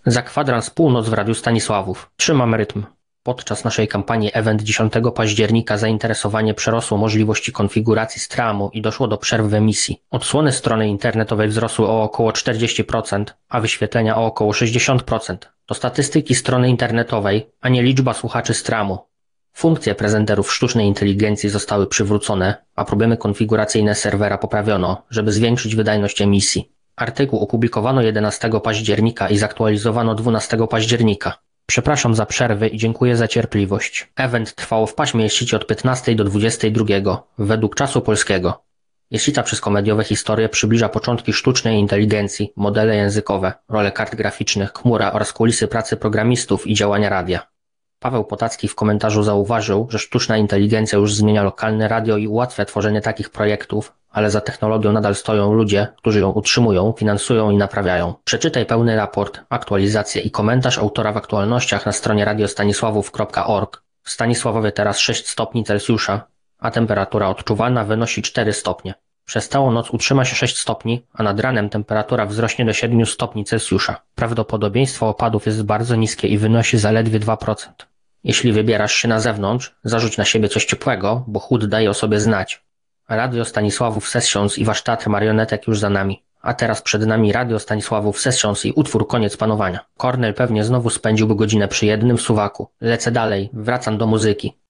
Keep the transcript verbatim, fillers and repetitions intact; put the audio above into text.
Za kwadrans północ w Radiu Stanisławów. Trzymam rytm. Podczas naszej kampanii Event dziesiątego października zainteresowanie przerosło możliwości konfiguracji streamu i doszło do przerw w emisji. Odsłony strony internetowej wzrosły o około czterdzieści procent, a wyświetlenia o około sześćdziesiąt procent. To statystyki strony internetowej, a nie liczba słuchaczy streamu. Funkcje prezenterów sztucznej inteligencji zostały przywrócone, a problemy konfiguracyjne serwera poprawiono, żeby zwiększyć wydajność emisji. Artykuł opublikowano jedenastego października i zaktualizowano dwunastego października. Przepraszam za przerwy i dziękuję za cierpliwość. Event trwał w paśmie sieci od piętnastej do dwudziestej drugiej według czasu polskiego. Jesita przez komediowe historie przybliża początki sztucznej inteligencji, modele językowe, role kart graficznych, chmura oraz kulisy pracy programistów i działania radia. Paweł Potacki w komentarzu zauważył, że sztuczna inteligencja już zmienia lokalne radio i ułatwia tworzenie takich projektów, ale za technologią nadal stoją ludzie, którzy ją utrzymują, finansują i naprawiają. Przeczytaj pełny raport, aktualizację i komentarz autora w aktualnościach na stronie radiostanisławów kropka org. W Stanisławowie teraz sześć stopni Celsjusza, a temperatura odczuwalna wynosi cztery stopnie. Przez całą noc utrzyma się sześć stopni, a nad ranem temperatura wzrośnie do siedmiu stopni Celsjusza. Prawdopodobieństwo opadów jest bardzo niskie i wynosi zaledwie dwa procent. Jeśli wybierasz się na zewnątrz, zarzuć na siebie coś ciepłego, bo chłód daje o sobie znać. Radio Stanisławów Sessions i warsztat marionetek już za nami. A teraz przed nami Radio Stanisławów Sessions i utwór Koniec panowania. Kornel pewnie znowu spędziłby godzinę przy jednym suwaku. Lecę dalej, wracam do muzyki.